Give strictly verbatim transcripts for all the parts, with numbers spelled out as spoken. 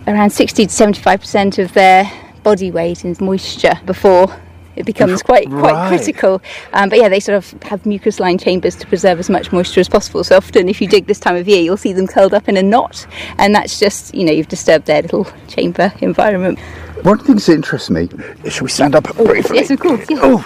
around sixty to seventy-five percent of their body weight in moisture before it becomes quite quite Right. critical. Um, but yeah, they sort of have mucus-lined chambers to preserve as much moisture as possible. So often if you dig this time of year, you'll see them curled up in a knot, and that's just, you know, you've disturbed their little chamber environment. One of the things that interests me, shall we stand up briefly? Yes, of course, yeah. Oh,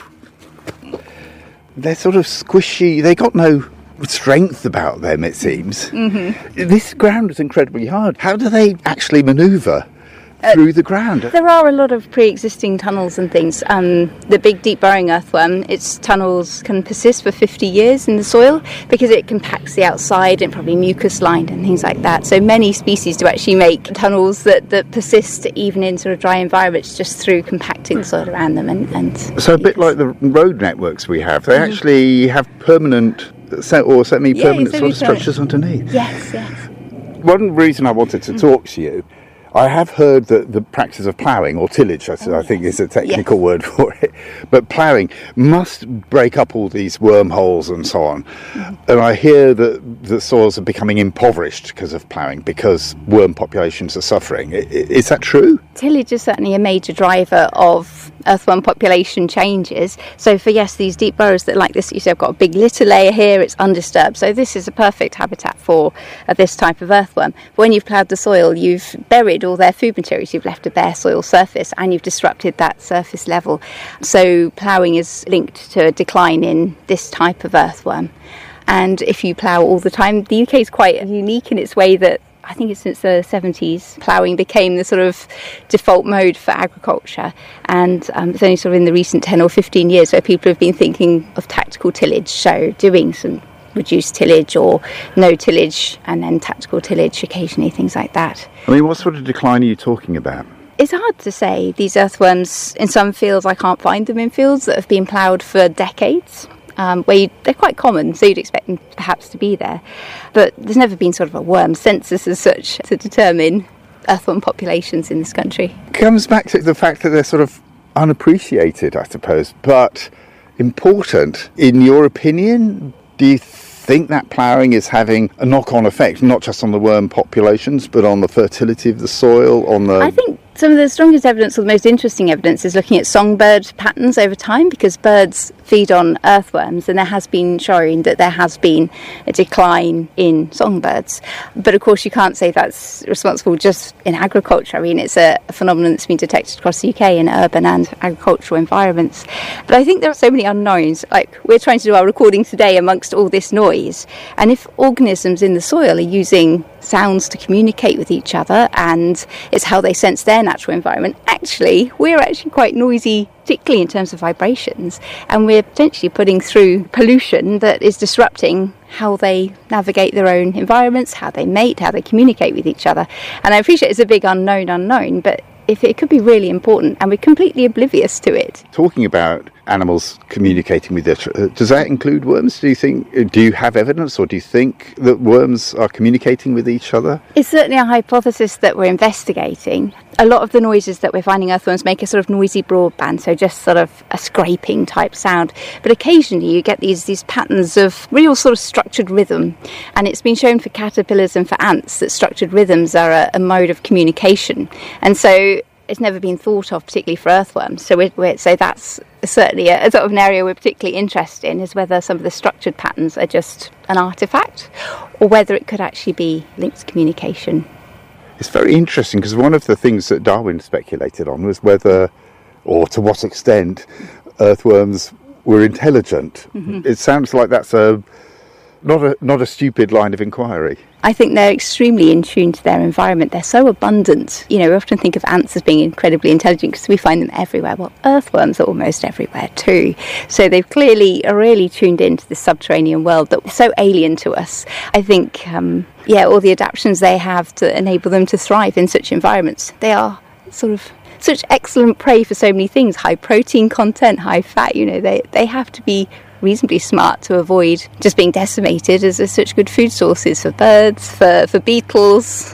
they're sort of squishy. They got no strength about them, it seems. Mm-hmm. This ground is incredibly hard. How do they actually manoeuvre through the ground? There are a lot of pre-existing tunnels and things. Um, the big deep burrowing earthworm, its tunnels can persist for fifty years in the soil because it compacts the outside and probably mucus lined and things like that. So many species do actually make tunnels that, that persist even in sort of dry environments just through compacting the soil around them. And, and So a bit like the road networks we have, they mm-hmm. actually have permanent se- or semi-permanent yeah, sort of structures underneath. Yes, yes. One reason I wanted to mm-hmm. talk to you, I have heard that the practice of ploughing, or tillage, I, oh, I think yes. is a technical yes. word for it, but ploughing must break up all these wormholes and so on. Mm-hmm. And I hear that the soils are becoming impoverished because of ploughing, because worm populations are suffering. I, is that true? Tillage is certainly a major driver of earthworm population changes. So for, yes, these deep burrows that like this, you see I've got a big litter layer here, it's undisturbed. So this is a perfect habitat for uh, this type of earthworm. But when you've ploughed the soil, you've buried all their food materials, you've left a bare soil surface, and you've disrupted that surface level. So ploughing is linked to a decline in this type of earthworm. And if you plough all the time, the U K is quite unique in its way that I think it's since the seventies, ploughing became the sort of default mode for agriculture. And um, it's only sort of in the recent ten or fifteen years where people have been thinking of tactical tillage, so doing some reduced tillage or no tillage and then tactical tillage occasionally, things like that. I mean, what sort of decline are you talking about? It's hard to say. These earthworms, in some fields, I can't find them in fields that have been ploughed for decades. Um, where you, they're quite common, so you'd expect them perhaps to be there. But there's never been sort of a worm census as such to determine earthworm populations in this country. Comes back to the fact that they're sort of unappreciated, I suppose, but important. In your opinion, do you think that ploughing is having a knock-on effect, not just on the worm populations, but on the fertility of the soil, on the... I think some of the strongest evidence, or the most interesting evidence, is looking at songbird patterns over time, because birds feed on earthworms, and there has been showing that there has been a decline in songbirds. But of course you can't say that's responsible just in agriculture. I mean, it's a, a phenomenon that's been detected across the U K in urban and agricultural environments. But I think there are so many unknowns. Like, we're trying to do our recording today amongst all this noise, and if organisms in the soil are using sounds to communicate with each other, and it's how they sense their natural environment, actually we're actually quite noisy, particularly in terms of vibrations, and we're potentially putting through pollution that is disrupting how they navigate their own environments, how they mate, how they communicate with each other. And I appreciate it's a big unknown unknown, but if it could be really important, and we're completely oblivious to it. Talking about animals communicating with each other, does that include worms? Do you think, do you have evidence, or do you think that worms are communicating with each other? It's certainly a hypothesis that we're investigating. A lot of the noises that we're finding earthworms make a sort of noisy broadband, so just sort of a scraping type sound. But occasionally you get these these patterns of real sort of structured rhythm, and it's been shown for caterpillars and for ants that structured rhythms are a, a mode of communication. And so it's never been thought of, particularly for earthworms. So we're, we're, so that's certainly a, a sort of an area we're particularly interested in, is whether some of the structured patterns are just an artefact, or whether it could actually be linked to communication. It's very interesting, because one of the things that Darwin speculated on was whether, or to what extent, earthworms were intelligent. Mm-hmm. It sounds like that's a not a not a stupid line of inquiry. I think they're extremely in tune to their environment. They're so abundant. You know, we often think of ants as being incredibly intelligent because we find them everywhere. Well, earthworms are almost everywhere too. So they've clearly are really tuned into the subterranean world that's so alien to us. I think, um, yeah, all the adaptations they have to enable them to thrive in such environments, they are sort of such excellent prey for so many things. High protein content, high fat, you know, they, they have to be reasonably smart to avoid just being decimated as they're such good food sources for birds, for, for beetles.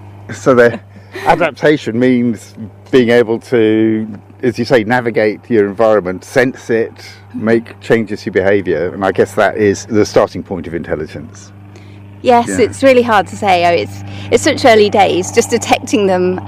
So their adaptation means being able to, as you say, navigate your environment, sense it, make changes to behaviour, and I guess that is the starting point of intelligence. Yes, yeah. It's really hard to say. Oh, it's it's such early days. Just detecting them